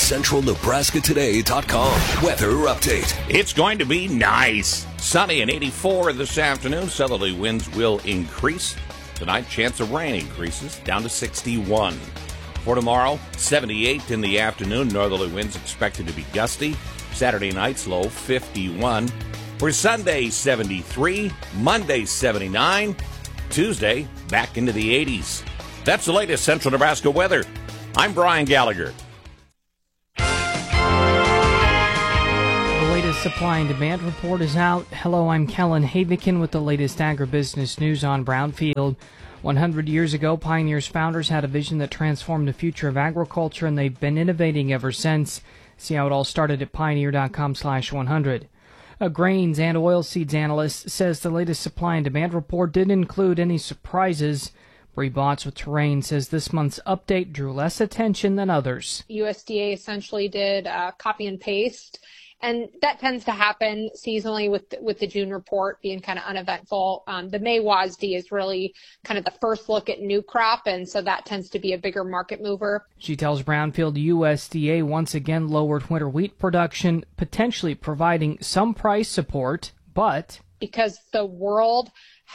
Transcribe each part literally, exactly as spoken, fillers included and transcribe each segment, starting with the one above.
Central Nebraska Today dot com weather update. It's going to be nice. Sunny and eighty-four this afternoon. Southerly winds will increase. Tonight, chance of rain increases down to sixty-one. For tomorrow, seventy-eight in the afternoon. Northerly winds expected to be gusty. Saturday night's low, fifty-one. For Sunday, seventy-three. Monday, seventy-nine. Tuesday, back into the eighties. That's the latest Central Nebraska weather. I'm Brian Gallagher. The latest supply and demand report is out. Hello, I'm Kellen Havikin with the latest agribusiness news on Brownfield. one hundred years ago, Pioneer's founders had a vision that transformed the future of agriculture, and they've been innovating ever since. See how it all started at pioneer.com slash 100. A grains and oilseeds analyst says the latest supply and demand report didn't include any surprises. Bree Botts with Terrain says this month's update drew less attention than others. U S D A essentially did uh, copy and paste, and that tends to happen seasonally with with the June report being kind of uneventful. Um, the May W A S D is really kind of the first look at new crop, and so that tends to be a bigger market mover. She tells Brownfield U S D A once again lowered winter wheat production, potentially providing some price support, but because the world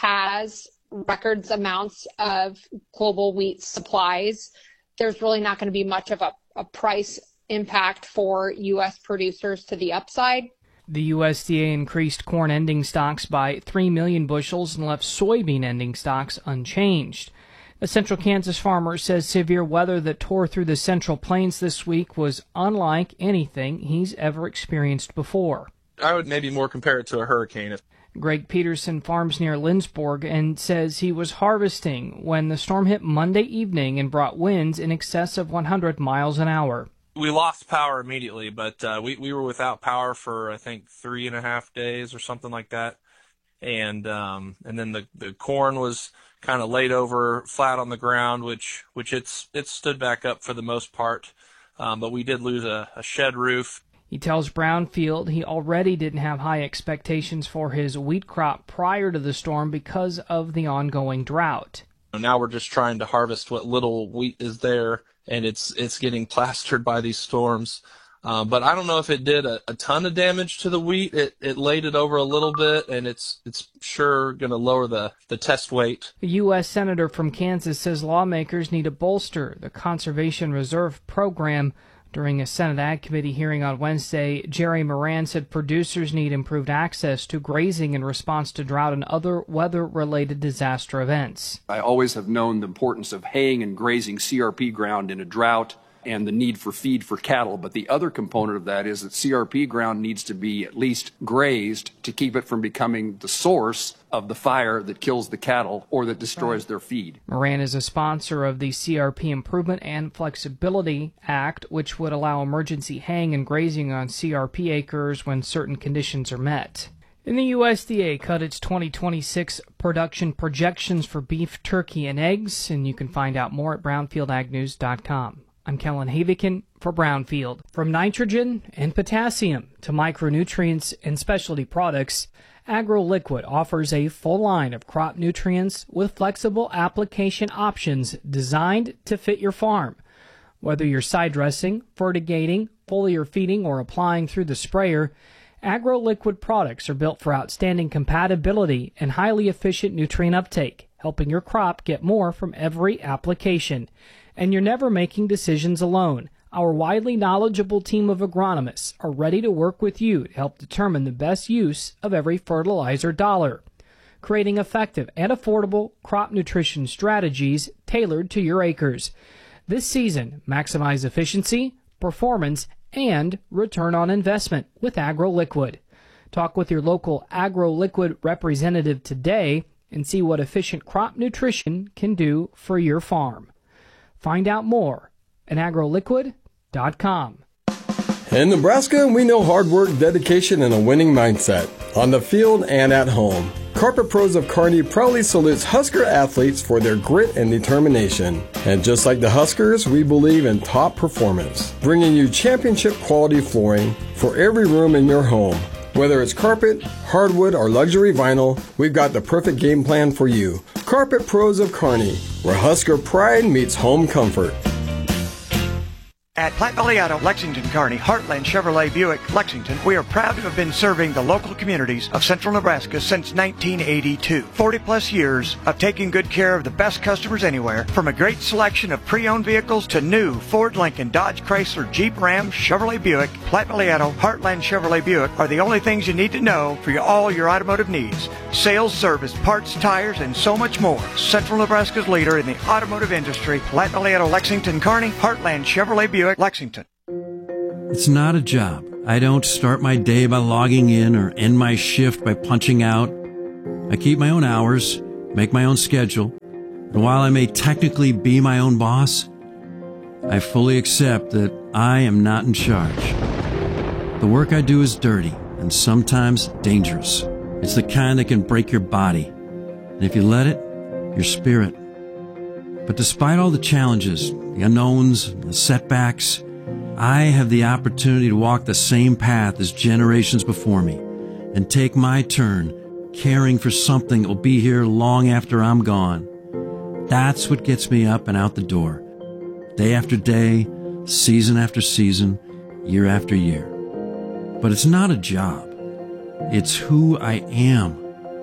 has records amounts of global wheat supplies, there's really not going to be much of a, a price impact for U S producers to the upside. The U S D A increased corn ending stocks by three million bushels and left soybean ending stocks unchanged. A Central Kansas farmer says severe weather that tore through the Central Plains this week was unlike anything he's ever experienced before. I would maybe more compare it to a hurricane. Greg Peterson farms near Lindsborg and says he was harvesting when the storm hit Monday evening and brought winds in excess of one hundred miles an hour. We lost power immediately, but uh, we, we were without power for, I think, three and a half days or something like that. And um, and then the, the corn was kind of laid over flat on the ground, which which it's it stood back up for the most part. Um, but we did lose a, a shed roof. He tells Brownfield he already didn't have high expectations for his wheat crop prior to the storm because of the ongoing drought. Now we're just trying to harvest what little wheat is there, and it's it's getting plastered by these storms. Uh, but I don't know if it did a, a ton of damage to the wheat. It it laid it over a little bit, and it's it's sure going to lower the, the test weight. The U S senator from Kansas says lawmakers need to bolster the Conservation Reserve Program. During a Senate Ag Committee hearing on Wednesday, Jerry Moran said producers need improved access to grazing in response to drought and other weather-related disaster events. I always have known the importance of haying and grazing C R P ground in a drought and the need for feed for cattle, but the other component of that is that C R P ground needs to be at least grazed to keep it from becoming the source of the fire that kills the cattle or that destroys their feed. Moran is a sponsor of the C R P Improvement and Flexibility Act, which would allow emergency haying and grazing on C R P acres when certain conditions are met. And the U S D A cut its twenty twenty-six production projections for beef, turkey, and eggs, and you can find out more at brownfield ag news dot com. I'm Kellen Havikin for Brownfield. From nitrogen and potassium to micronutrients and specialty products, AgroLiquid offers a full line of crop nutrients with flexible application options designed to fit your farm. Whether you're side dressing, fertigating, foliar feeding, or applying through the sprayer, AgroLiquid products are built for outstanding compatibility and highly efficient nutrient uptake, helping your crop get more from every application. And you're never making decisions alone. Our widely knowledgeable team of agronomists are ready to work with you to help determine the best use of every fertilizer dollar, creating effective and affordable crop nutrition strategies tailored to your acres. This season, maximize efficiency, performance, and return on investment with AgroLiquid. Talk with your local AgroLiquid representative today and see what efficient crop nutrition can do for your farm. Find out more at agro liquid dot com. In Nebraska, we know hard work, dedication, and a winning mindset on the field and at home. Carpet Pros of Kearney proudly salutes Husker athletes for their grit and determination. And just like the Huskers, we believe in top performance, bringing you championship quality flooring for every room in your home. Whether it's carpet, hardwood, or luxury vinyl, we've got the perfect game plan for you. Carpet Pros of Kearney, where Husker pride meets home comfort. At Platte Valley Auto, Lexington, Kearney, Heartland Chevrolet Buick, Lexington, we are proud to have been serving the local communities of central Nebraska since nineteen eighty-two. forty plus years of taking good care of the best customers anywhere, from a great selection of pre-owned vehicles to new Ford, Lincoln, Dodge, Chrysler, Jeep, Ram, Chevrolet Buick. Platte Valley Auto, Heartland Chevrolet Buick are the only things you need to know for your, all your automotive needs. Sales, service, parts, tires, and so much more. Central Nebraska's leader in the automotive industry, Platte Valley Auto, Lexington, Kearney, Heartland Chevrolet Buick, Lexington. It's not a job. I don't start my day by logging in or end my shift by punching out. I keep my own hours, make my own schedule, and while I may technically be my own boss, I fully accept that I am not in charge. The work I do is dirty and sometimes dangerous. It's the kind that can break your body, and if you let it, your spirit. But despite all the challenges, the unknowns, the setbacks, I have the opportunity to walk the same path as generations before me and take my turn caring for something that will be here long after I'm gone. That's what gets me up and out the door, day after day, season after season, year after year. But it's not a job. It's who I am.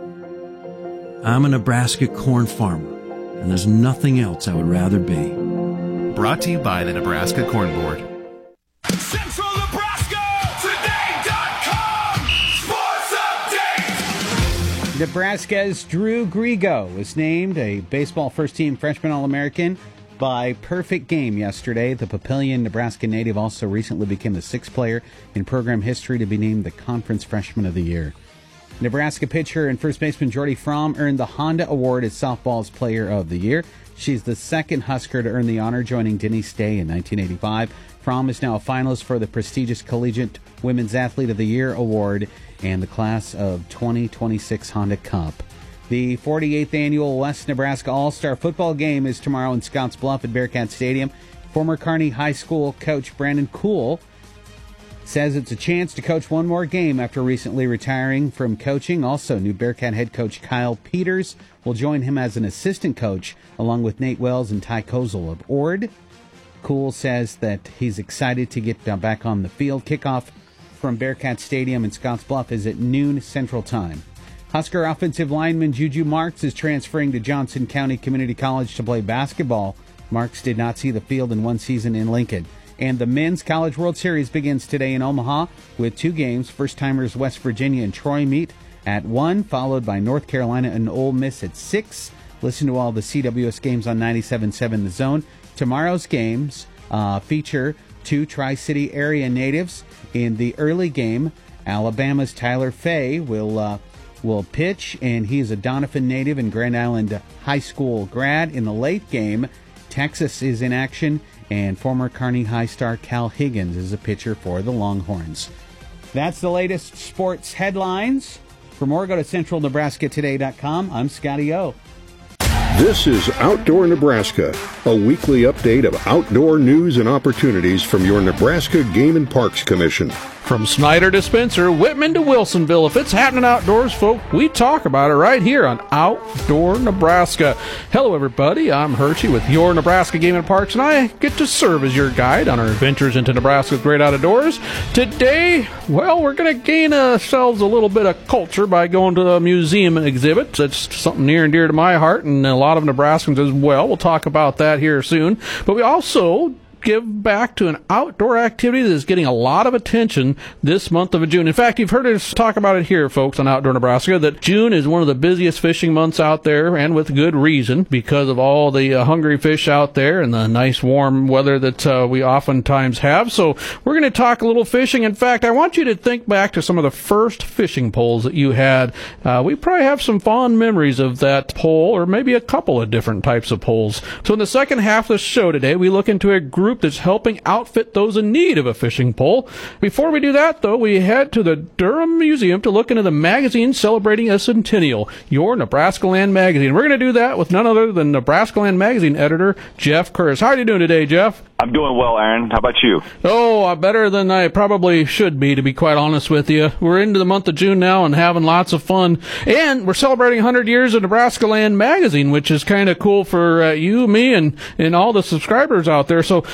I'm a Nebraska corn farmer, and there's nothing else I would rather be. Brought to you by the Nebraska Corn Board. Central Nebraska Today dot com Sports Update. Nebraska's Drew Grigo was named a baseball first-team freshman All-American by Perfect Game yesterday. The Papillion, Nebraska native, also recently became the sixth player in program history to be named the Conference Freshman of the Year. Nebraska pitcher and first baseman Jordy Fromm earned the Honda Award as softball's Player of the Year. She's the second Husker to earn the honor, joining Denise Day in nineteen eighty-five. Fromm is now a finalist for the prestigious Collegiate Women's Athlete of the Year award and the class of twenty twenty-six Honda Cup. The forty-eighth annual West Nebraska All-Star Football Game is tomorrow in Scotts Bluff at Bearcat Stadium. Former Kearney High School coach Brandon Kuhl says it's a chance to coach one more game after recently retiring from coaching. Also, new Bearcat head coach Kyle Peters will join him as an assistant coach, along with Nate Wells and Ty Kozel of Ord. Kuhl says that he's excited to get back on the field. Kickoff from Bearcat Stadium in Scotts Bluff is at noon Central Time. Husker offensive lineman Juju Marks is transferring to Johnson County Community College to play basketball. Marks did not see the field in one season in Lincoln. And the Men's College World Series begins today in Omaha with two games. First-timers West Virginia and Troy meet at one, followed by North Carolina and Ole Miss at six. Listen to all the C W S games on ninety-seven point seven The Zone. Tomorrow's games uh, feature two Tri-City area natives. In the early game, Alabama's Tyler Fay will uh, will pitch, and he is a Doniphan native and Grand Island High School grad. In the late game, Texas is in action, and former Kearney High star Cal Higgins is a pitcher for the Longhorns. That's the latest sports headlines. For more, go to Central Nebraska Today dot com. I'm Scotty O. This is Outdoor Nebraska, a weekly update of outdoor news and opportunities from your Nebraska Game and Parks Commission. From Snyder to Spencer, Whitman to Wilsonville, if it's happening outdoors, folk, we talk about it right here on Outdoor Nebraska. Hello, everybody. I'm Hershey with your Nebraska Game and Parks, and I get to serve as your guide on our adventures into Nebraska's great outdoors. Today, well, we're going to gain ourselves a little bit of culture by going to a museum exhibit. That's something near and dear to my heart, and a lot of Nebraskans as well. We'll talk about that here soon. But we also give back to an outdoor activity that is getting a lot of attention this month of June. In fact, you've heard us talk about it here, folks, on Outdoor Nebraska, that June is one of the busiest fishing months out there, and with good reason, because of all the uh, hungry fish out there and the nice warm weather that uh, we oftentimes have. So we're going to talk a little fishing. In fact, I want you to think back to some of the first fishing poles that you had. Uh, we probably have some fond memories of that pole, or maybe a couple of different types of poles. So in the second half of the show today, we look into a group that's helping outfit those in need of a fishing pole. Before we do that, though, we head to the Durham Museum to look into the magazine celebrating a centennial, Your Nebraska Land Magazine. We're going to do that with none other than Nebraska Land Magazine editor Jeff Kurz. How are you doing today, Jeff? I'm doing well, Aaron. How about you? Oh, uh, better than I probably should be, to be quite honest with you. We're into the month of June now and having lots of fun. And we're celebrating one hundred years of Nebraska Land Magazine, which is kind of cool for uh, you, me, and, and all the subscribers out there. So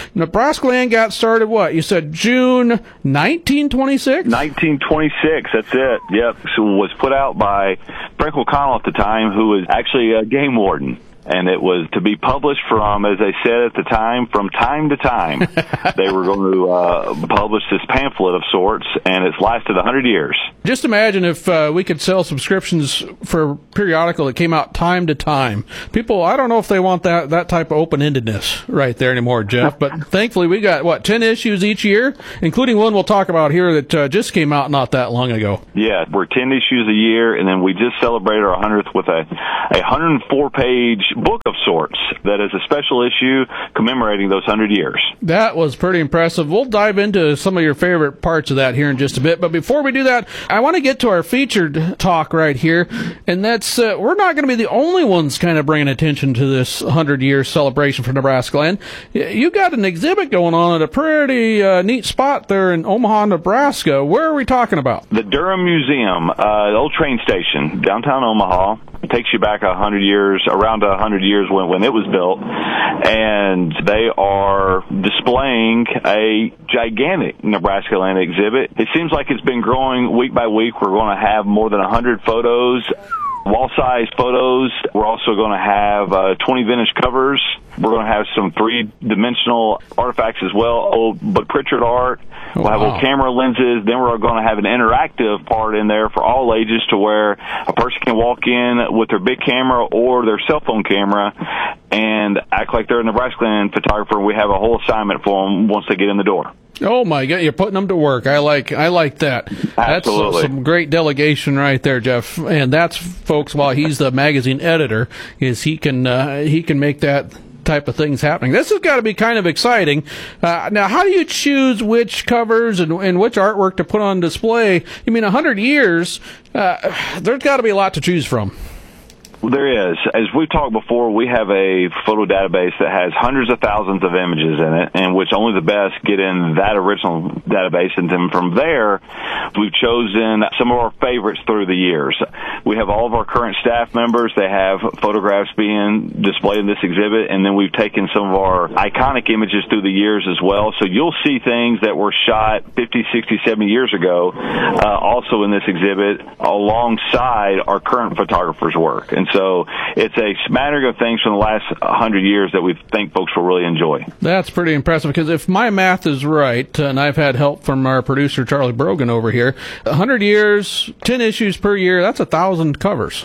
Nebraska Land got started, what? You said June nineteen twenty-six? nineteen twenty-six, that's it. Yep. So it was put out by Frank O'Connell at the time, who was actually a game warden. And it was to be published from, as they said at the time, from time to time. They were going to uh, publish this pamphlet of sorts, and it's lasted one hundred years. Just imagine if uh, we could sell subscriptions for a periodical that came out time to time. People, I don't know if they want that, that type of open-endedness right there anymore, Jeff. But thankfully, we got, what, ten issues each year, including one we'll talk about here that uh, just came out not that long ago. Yeah, we're ten issues a year, and then we just celebrated our one hundredth with a, a one hundred four page book of sorts that is a special issue commemorating those one hundred years. That was pretty impressive. We'll dive into some of your favorite parts of that here in just a bit. But before we do that, I want to get to our featured talk right here. And that's, uh, we're not going to be the only ones kind of bringing attention to this one hundred year celebration for Nebraska Land. You got an exhibit going on at a pretty uh, neat spot there in Omaha, Nebraska. Where are we talking about? The Durham Museum, uh, the old train station, downtown Omaha. It takes you back one hundred years, around one hundred years when, when it was built, and they are displaying a gigantic Nebraska Land exhibit. It seems like it's been growing week by week. We're going to have more than one hundred photos, wall-size photos. We're also going to have uh, twenty vintage covers. We're going to have some three-dimensional artifacts as well, old Buck Pritchard art. We'll have Wow. old camera lenses. Then we're going to have an interactive part in there for all ages to where a person can walk in with their big camera or their cell phone camera and act like they're a Nebraska Land photographer. We have a whole assignment for them once they get in the door. Oh my God, you're putting them to work. I like, I like that. Absolutely. That's some great delegation right there, Jeff. And that's, folks, while he's the magazine editor, is he can, uh, he can make that type of things happening. This has got to be kind of exciting. Uh, now, how do you choose which covers and, and which artwork to put on display? I mean, one hundred years, uh, there's got to be a lot to choose from. There is. As we've talked before, we have a photo database that has hundreds of thousands of images in it, and which only the best get in that original database. And then from there, we've chosen some of our favorites through the years. We have all of our current staff members. They have photographs being displayed in this exhibit, and then we've taken some of our iconic images through the years as well. So you'll see things that were shot fifty, sixty, seventy years ago uh, also in this exhibit alongside our current photographers' work. And so it's a smattering of things from the last one hundred years that we think folks will really enjoy. That's pretty impressive, because if my math is right, and I've had help from our producer Charlie Brogan over here, one hundred years, ten issues per year, that's a thousand covers.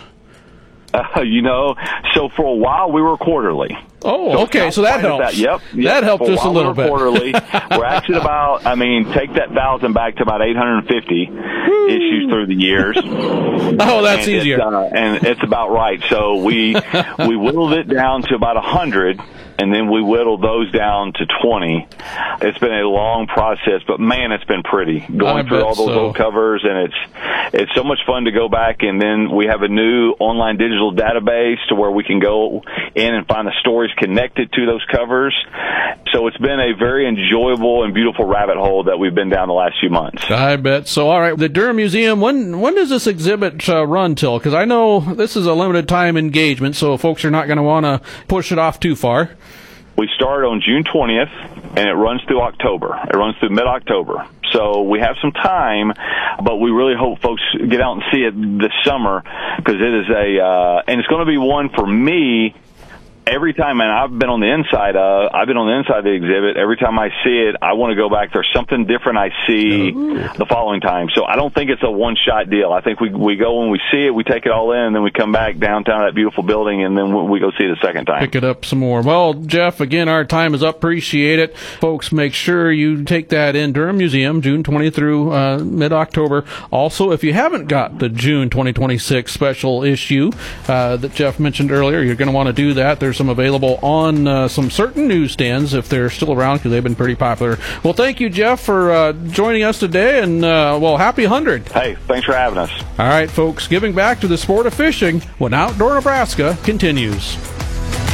Uh, you know, so for a while we were quarterly. Oh, so okay, so that helps. That. Yep, yep. That helped for us a, a little we were bit. Quarterly, we're actually about, I mean, take that thousand back to about eight hundred fifty Woo. Issues through the years. Oh, that's and easier. It's, uh, and it's about right. So we we whittled it down to about one hundred, and then we whittled those down to twenty. It's been a long process, but man, it's been pretty. Going I through all those so. old covers, and it's it's so much fun to go back, and then we have a new online digital database to where we can go in and find the stories connected to those covers. So it's been a very enjoyable and beautiful rabbit hole that we've been down the last few months. I bet. So, all right, the Durham Museum, when when does this exhibit uh, run till? Because I know this is a limited time engagement, so folks are not going to want to push it off too far. We start on June twentieth, and it runs through October. It runs through mid-October. So we have some time, but we really hope folks get out and see it this summer, because it is a, uh, and it's going to be one for me. Every time, and I've been on the inside of, I've been on the inside of the exhibit. Every time I see it, I want to go back. There's something different I see Ooh. The following time. So I don't think it's a one-shot deal. I think we we go and we see it, we take it all in, and then we come back downtown that beautiful building, and then we go see it a second time. Pick it up some more. Well, Jeff, again, our time is up. Appreciate it. Folks, make sure you take that in. Durham Museum, June twentieth through uh, mid-October. Also, if you haven't got the June twenty twenty-six special issue uh, that Jeff mentioned earlier, you're going to want to do that. There's some available on uh, some certain newsstands if they're still around, because they've been pretty popular. Well, thank you, Jeff, for uh, joining us today, and uh, well, happy one hundred. Hey, thanks for having us. All right, folks, giving back to the sport of fishing when Outdoor Nebraska continues.